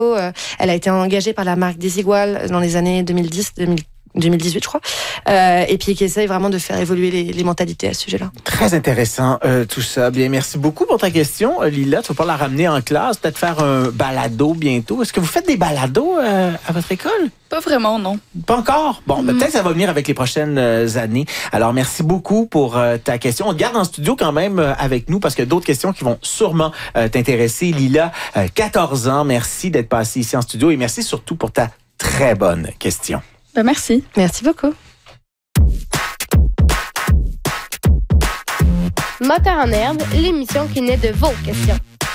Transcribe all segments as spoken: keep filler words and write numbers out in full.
Euh, elle a été engagée par la marque Desigual dans les années deux mille dix, deux mille deux mille dix-huit, je crois, euh, et puis qui essaye vraiment de faire évoluer les, les mentalités à ce sujet-là. Très intéressant, euh, tout ça. Bien, merci beaucoup pour ta question, Lila. Tu vas pas la ramener en classe, peut-être faire un balado bientôt. Est-ce que vous faites des balados euh, à votre école? Pas vraiment, non. Pas encore? Bon, ben, Mm. peut-être ça va venir avec les prochaines euh, années. Alors, merci beaucoup pour euh, ta question. On te garde en studio quand même euh, avec nous parce qu'il y a d'autres questions qui vont sûrement euh, t'intéresser. Lila, euh, quatorze ans, merci d'être passée ici en studio et merci surtout pour ta très bonne question. Ben, merci. Merci beaucoup. Moteur en herbe, l'émission qui naît de vos questions.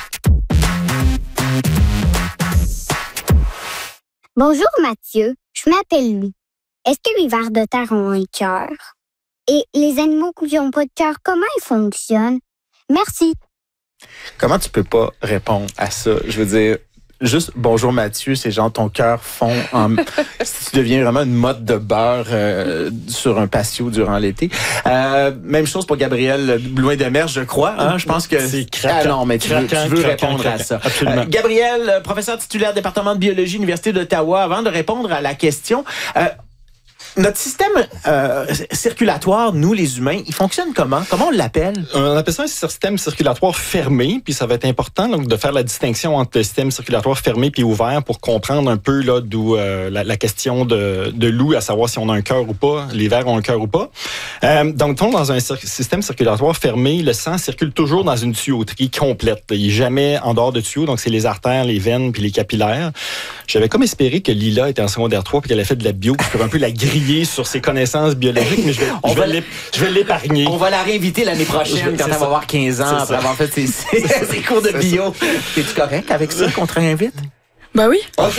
Bonjour Mathieu, je m'appelle Louis. Est-ce que les vers de terre ont un cœur? Et les animaux qui n'ont pas de cœur, comment ils fonctionnent? Merci. Comment tu peux pas répondre à ça? Je veux dire, juste bonjour Mathieu, c'est genre ton cœur fond en... tu deviens vraiment une motte de beurre euh, sur un patio durant l'été. Euh, même chose pour Gabriel Blouin-Demers, je crois. Hein? Je pense que... C'est craquant. Ah non, mais tu veux, Craquant, tu veux craquant, répondre craquant. à ça. Absolument. Euh, Gabriel, professeur titulaire département de biologie, Université d'Ottawa, avant de répondre à la question... Euh, Notre système euh, circulatoire, nous les humains, il fonctionne comment? Comment on l'appelle? On appelle ça un système circulatoire fermé, puis ça va être important donc, de faire la distinction entre le système circulatoire fermé puis ouvert pour comprendre un peu là d'où euh, la, la question de, de Lou, à savoir si on a un cœur ou pas, les vers ont un cœur ou pas. Euh, donc, dans un cir- système circulatoire fermé, le sang circule toujours dans une tuyauterie complète. Il n'est jamais en dehors de tuyau, donc c'est les artères, les veines puis les capillaires. J'avais comme espéré que Lila était en secondaire trois puis qu'elle a fait de la bio, puis je peux un peu la griller sur ses connaissances biologiques, mais je vais, On je va vais, l'ép- je vais l'épargner. On va la réinviter l'année prochaine Je- quand c'est elle va ça. avoir quinze ans, C'est après ça. avoir fait ses, ses, ses cours de bio. Es-tu correct avec ça qu'on te réinvite? Ben oui. OK.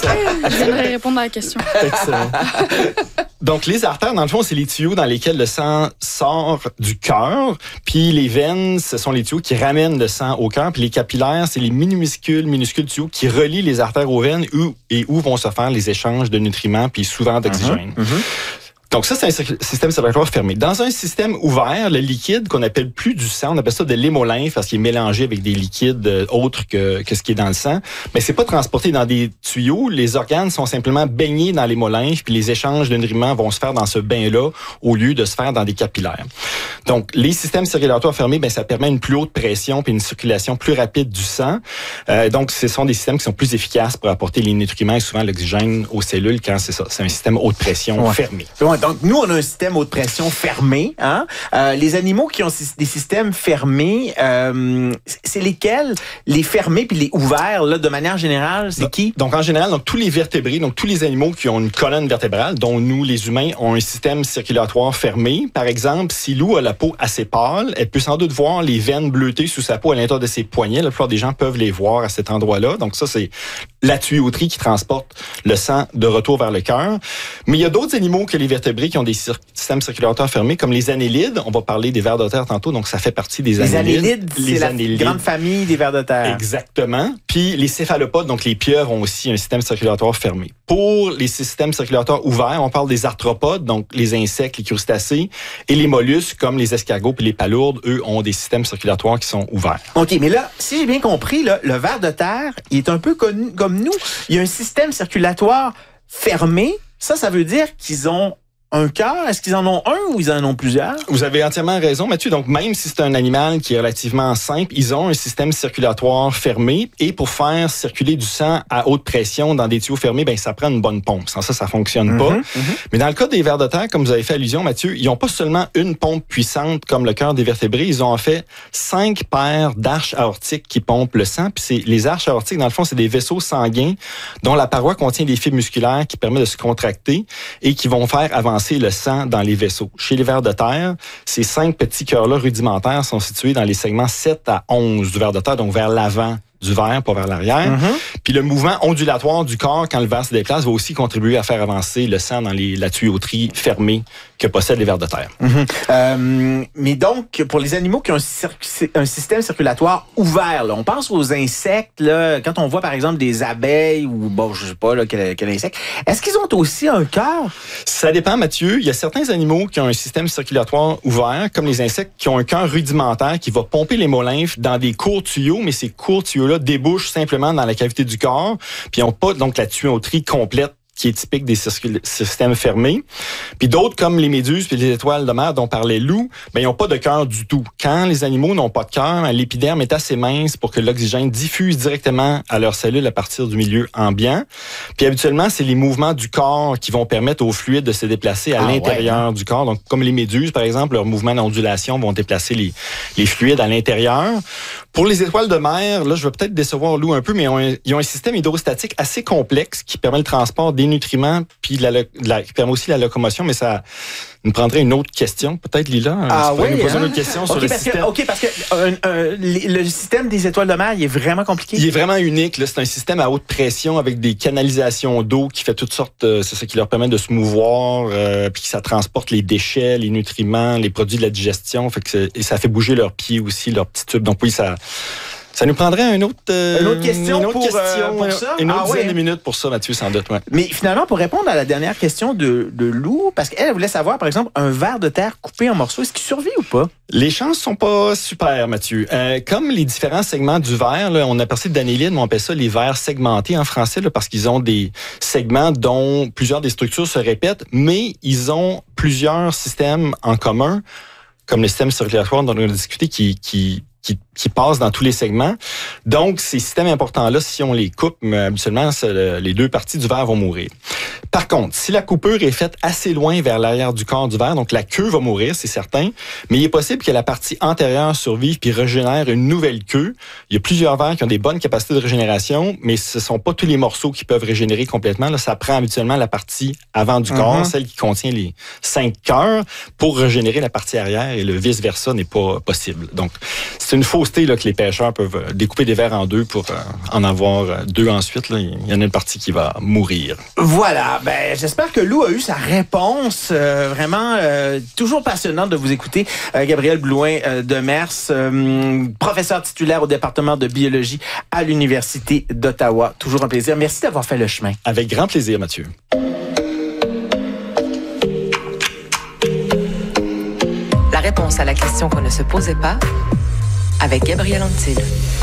Je viendrai répondre à la question. Excellent. Donc, les artères, dans le fond, c'est les tuyaux dans lesquels le sang sort du cœur. Puis les veines, ce sont les tuyaux qui ramènent le sang au cœur. Puis les capillaires, c'est les minuscules, minuscules tuyaux qui relient les artères aux veines où, et où vont se faire les échanges de nutriments puis souvent d'oxygène. Mm-hmm. Mm-hmm. Donc ça, c'est un cir- système circulatoire fermé. Dans un système ouvert, le liquide qu'on appelle plus du sang, on appelle ça de l'hémolymphe parce qu'il est mélangé avec des liquides euh, autres que, que ce qui est dans le sang. Mais c'est pas transporté dans des tuyaux. Les organes sont simplement baignés dans l'hémolymphe, puis les échanges de nutriments vont se faire dans ce bain-là au lieu de se faire dans des capillaires. Donc les systèmes circulatoires fermés, ben ça permet une plus haute pression puis une circulation plus rapide du sang. Euh, donc ce sont des systèmes qui sont plus efficaces pour apporter les nutriments et souvent l'oxygène aux cellules quand c'est ça. C'est un système haute pression Ouais. fermé. Ouais, donc, nous, on a un système haute pression fermé. Hein? Euh, les animaux qui ont sy- des systèmes fermés, euh, c'est lesquels? Les fermés puis les ouverts, là, de manière générale, c'est qui? Donc, en général, donc, tous les vertébrés, donc tous les animaux qui ont une colonne vertébrale, dont nous, les humains, ont un système circulatoire fermé. Par exemple, si Lou a la peau assez pâle, elle peut sans doute voir les veines bleutées sous sa peau à l'intérieur de ses poignets. La plupart des gens peuvent les voir à cet endroit-là. Donc, ça, c'est la tuyauterie qui transporte le sang de retour vers le cœur. Mais il y a d'autres animaux que les vertébrés qui ont des cir- systèmes circulatoires fermés, comme les annélides. On va parler des vers de terre tantôt, donc ça fait partie des Les annélides. annélides, c'est la grande famille des vers de terre. Exactement. Puis les céphalopodes, donc les pieuvres, ont aussi un système circulatoire fermé. Pour les systèmes circulatoires ouverts, on parle des arthropodes, donc les insectes, les crustacés, et les mollusques, comme les escargots puis les palourdes, eux, ont des systèmes circulatoires qui sont ouverts. OK, mais là, si j'ai bien compris, là, le ver de terre, il est un peu connu comme nous. Il y a un système circulatoire fermé. Ça, ça veut dire qu'ils ont un cœur. Est-ce qu'ils en ont un ou ils en ont plusieurs? Vous avez entièrement raison, Mathieu. Donc, même si c'est un animal qui est relativement simple, ils ont un système circulatoire fermé. Et pour faire circuler du sang à haute pression dans des tuyaux fermés, ben ça prend une bonne pompe. Sans ça, ça fonctionne pas. Mm-hmm, mm-hmm. Mais dans le cas des vers de terre, comme vous avez fait allusion, Mathieu, ils n'ont pas seulement une pompe puissante comme le cœur des vertébrés. Ils ont en fait cinq paires d'arches aortiques qui pompent le sang. Puis c'est, les arches aortiques, dans le fond, c'est des vaisseaux sanguins dont la paroi contient des fibres musculaires qui permettent de se contracter et qui vont faire avancer le sang dans les vaisseaux. Chez les vers de terre, ces cinq petits cœurs-là rudimentaires sont situés dans les segments sept à onze du ver de terre, donc vers l'avant du ver, pas vers l'arrière. Mm-hmm. Puis le mouvement ondulatoire du corps quand le ver se déplace va aussi contribuer à faire avancer le sang dans les, la tuyauterie fermée que possèdent les vers de terre. Mm-hmm. Euh, mais donc, pour les animaux qui ont un, cir- un système circulatoire ouvert, là, on pense aux insectes, là, quand on voit par exemple des abeilles ou, bon, je sais pas, là, quel, quel insecte, est-ce qu'ils ont aussi un cœur? Ça dépend, Mathieu. Il y a certains animaux qui ont un système circulatoire ouvert, comme les insectes, qui ont un cœur rudimentaire qui va pomper l'hémolymphe dans des courts tuyaux, mais ces courts tuyaux-là molécules-là débouchent simplement dans la cavité du corps, puis ils n'ont pas donc la tuyauterie complète qui est typique des circul- systèmes fermés. Puis d'autres, comme les méduses puis les étoiles de mer dont parlait Lou, ben, ils n'ont pas de cœur du tout. Quand les animaux n'ont pas de cœur, l'épiderme est assez mince pour que l'oxygène diffuse directement à leurs cellules à partir du milieu ambiant. Puis habituellement, c'est les mouvements du corps qui vont permettre aux fluides de se déplacer à ah, l'intérieur ouais. du corps. Donc, comme les méduses, par exemple, leurs mouvements d'ondulation vont déplacer les, les fluides à l'intérieur. Pour les étoiles de mer, là, je vais peut-être décevoir Lou un peu, mais ils ont un, ils ont un système hydrostatique assez complexe qui permet le transport des nutriments, puis la, la, qui permet aussi la locomotion, mais ça nous prendrait une autre question. Peut-être, Lila, ah, tu pourrais oui, nous poser hein? une autre question okay, sur le parce système. Que, OK, parce que euh, euh, le système des étoiles de mer, il est vraiment compliqué. Il est vraiment unique. Là. C'est un système à haute pression avec des canalisations d'eau qui fait toutes sortes, euh, c'est ça qui leur permet de se mouvoir, euh, puis ça transporte les déchets, les nutriments, les produits de la digestion. Fait que et ça fait bouger leurs pieds aussi, leurs petits tubes. Donc oui, ça... Ça nous prendrait une autre, euh, une autre question, une autre pour, question, euh, pour ça? Une autre ah, dizaine ouais. de minutes pour ça, Mathieu, sans doute. Ouais. Mais finalement, pour répondre à la dernière question de, de Lou, parce qu'elle voulait savoir, par exemple, un ver de terre coupé en morceaux, est-ce qu'il survit ou pas? Les chances sont pas super, Mathieu. Euh, comme les différents segments du ver, là, on a parlé d'annéline, mais on appelle ça les vers segmentés en français, là, parce qu'ils ont des segments dont plusieurs des structures se répètent, mais ils ont plusieurs systèmes en commun, comme le système circulatoire dont on a discuté, qui... qui Qui, qui passent dans tous les segments. Donc, ces systèmes importants-là, si on les coupe, habituellement, le, les deux parties du ver vont mourir. Par contre, si la coupure est faite assez loin vers l'arrière du corps du ver, donc la queue va mourir, c'est certain, mais il est possible que la partie antérieure survive puis régénère une nouvelle queue. Il y a plusieurs vers qui ont des bonnes capacités de régénération, mais ce ne sont pas tous les morceaux qui peuvent régénérer complètement. Là, ça prend habituellement la partie avant du corps, mm-hmm. celle qui contient les cinq cœurs, pour régénérer la partie arrière, et le vice-versa n'est pas possible. Donc, c'est une fausseté là, que les pêcheurs peuvent découper des vers en deux pour euh, en avoir deux ensuite. Là. Il y en a une partie qui va mourir. Voilà. Ben, j'espère que Lou a eu sa réponse. Euh, vraiment, euh, toujours passionnant de vous écouter. Euh, Gabrielle Blouin euh, de Mers, euh, professeur titulaire au département de biologie à l'Université d'Ottawa. Toujours un plaisir. Merci d'avoir fait le chemin. Avec grand plaisir, Mathieu. La réponse à la question qu'on ne se posait pas, avec Gabrielle Antil.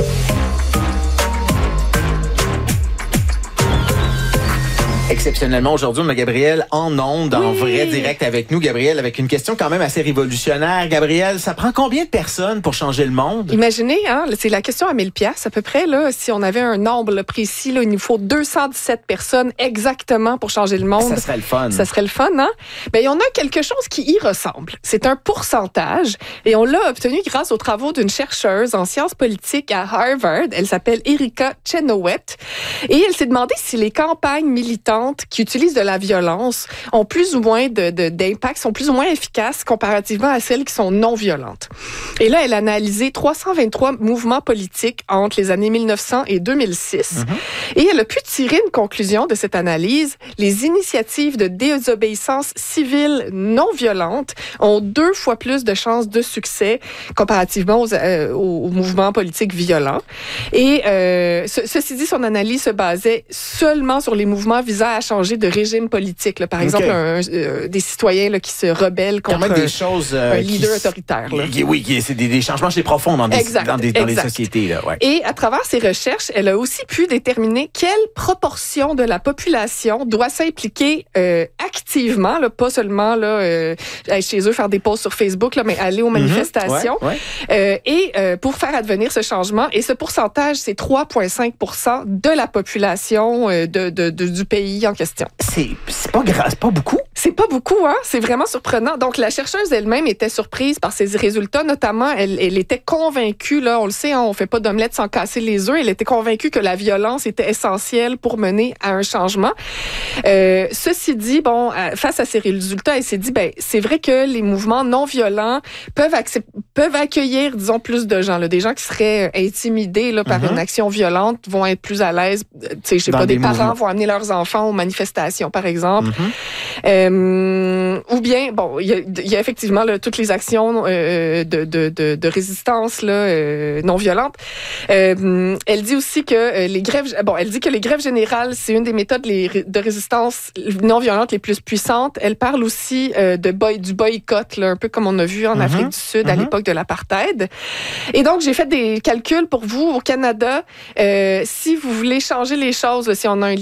Exceptionnellement, aujourd'hui, on a Gabrielle en ondes, en oui. vrai direct avec nous. Gabrielle, avec une question quand même assez révolutionnaire. Gabrielle, ça prend combien de personnes pour changer le monde? Imaginez, hein, c'est la question à mille piastres à peu près. Là, si on avait un nombre là, précis, là, il nous faut deux cent dix-sept personnes exactement pour changer le monde. Ça serait le fun. Ça serait le fun, hein? Ben, on a quelque chose qui y ressemble. C'est un pourcentage et on l'a obtenu grâce aux travaux d'une chercheuse en sciences politiques à Harvard. Elle s'appelle Erika Chenoweth et elle s'est demandé si les campagnes militantes qui utilisent de la violence ont plus ou moins de, de, d'impact, sont plus ou moins efficaces comparativement à celles qui sont non violentes. Et là, elle a analysé trois cent vingt-trois mouvements politiques entre les années mille neuf cents et deux mille six. Mm-hmm. Et elle a pu tirer une conclusion de cette analyse. Les initiatives de désobéissance civile non violente ont deux fois plus de chances de succès comparativement aux, euh, aux mouvements politiques violents. Et euh, ce, ceci dit, son analyse se basait seulement sur les mouvements visant à changer de régime politique. Là. Par okay. exemple, un, euh, des citoyens là, qui se rebellent contre des choses, euh, un leader qui, autoritaire. Là. Qui, oui, c'est des, des changements chez profonds dans, des, exact, dans, des, dans les exact. sociétés. Là, ouais. Et à travers ses recherches, elle a aussi pu déterminer quelle proportion de la population doit s'impliquer euh, activement, là, pas seulement là, euh, aller chez eux faire des posts sur Facebook, là, mais aller aux manifestations. Mm-hmm. Ouais, ouais. Euh, et euh, pour faire advenir ce changement. Et ce pourcentage, c'est trois virgule cinq pour cent de la population euh, de, de, de, du pays en question. C'est, c'est pas grave, c'est pas beaucoup. C'est pas beaucoup, hein? C'est vraiment surprenant. Donc, la chercheuse elle-même était surprise par ces résultats. Notamment, elle, elle était convaincue, là, on le sait, hein, on fait pas d'omelette sans casser les œufs. Elle était convaincue que la violence était essentielle pour mener à un changement. Euh, ceci dit, bon, face à ces résultats, elle s'est dit, ben, c'est vrai que les mouvements non violents peuvent, accept- peuvent accueillir, disons, plus de gens, là, des gens qui seraient intimidés là, par mm-hmm. une action violente vont être plus à l'aise. Tu sais, je sais pas, des, des parents vont amener leurs enfants aux manifestations, par exemple. Mm-hmm. Euh, Euh, ou bien, bon, il y a, il y a effectivement là, toutes les actions euh, de, de, de, de résistance là, euh, non violente. Euh, elle dit aussi que euh, les grèves, bon, elle dit que les grèves générales, c'est une des méthodes les, de résistance non violente les plus puissantes. Elle parle aussi euh, de boy, du boycott, là, un peu comme on a vu en mm-hmm. Afrique du Sud mm-hmm. à l'époque de l'apartheid. Et donc, j'ai fait des calculs pour vous au Canada. Euh, si vous voulez changer les choses, là, si on a un